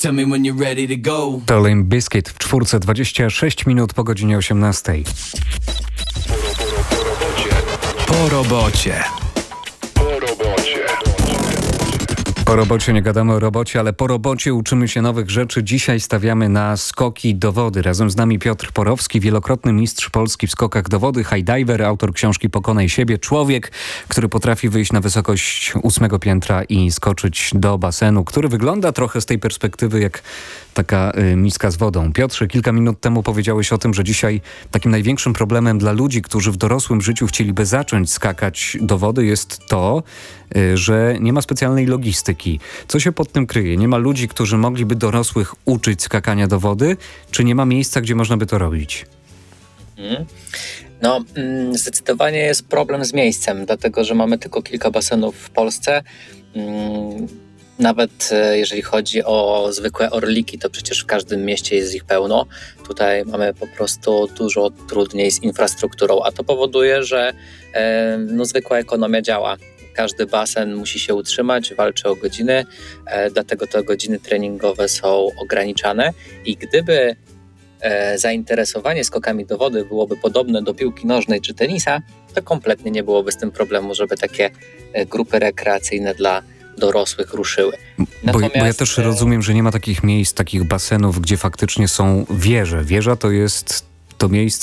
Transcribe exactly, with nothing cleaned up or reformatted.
Tell me when you're ready to go. To Limp Bizkit w czwórce, dwadzieścia sześć minut po godzinie osiemnastej. Po robocie. Po robocie nie gadamy o robocie, ale po robocie uczymy się nowych rzeczy. Dzisiaj stawiamy na skoki do wody. Razem z nami Piotr Porowski, wielokrotny mistrz Polski w skokach do wody, highdiver, autor książki Pokonaj siebie. Człowiek, który potrafi wyjść na wysokość ósmego piętra i skoczyć do basenu, który wygląda trochę z tej perspektywy jak taka y, miska z wodą. Piotrze, kilka minut temu powiedziałeś o tym, że dzisiaj takim największym problemem dla ludzi, którzy w dorosłym życiu chcieliby zacząć skakać do wody, jest to, y, że nie ma specjalnej logistyki. Co się pod tym kryje? Nie ma ludzi, którzy mogliby dorosłych uczyć skakania do wody, czy nie ma miejsca, gdzie można by to robić? Hmm. No, mm, zdecydowanie jest problem z miejscem, dlatego że mamy tylko kilka basenów w Polsce. Mm, Nawet jeżeli chodzi o zwykłe orliki, to przecież w każdym mieście jest ich pełno. Tutaj mamy po prostu dużo trudniej z infrastrukturą, a to powoduje, że e, no, zwykła ekonomia działa. Każdy basen musi się utrzymać, walczy o godziny, e, dlatego te godziny treningowe są ograniczane i gdyby e, zainteresowanie skokami do wody byłoby podobne do piłki nożnej czy tenisa, to kompletnie nie byłoby z tym problemu, żeby takie e, grupy rekreacyjne dla dorosłych ruszyły. Natomiast... Bo, bo ja też rozumiem, że nie ma takich miejsc, takich basenów, gdzie faktycznie są wieże. Wieża to jest to miejsce,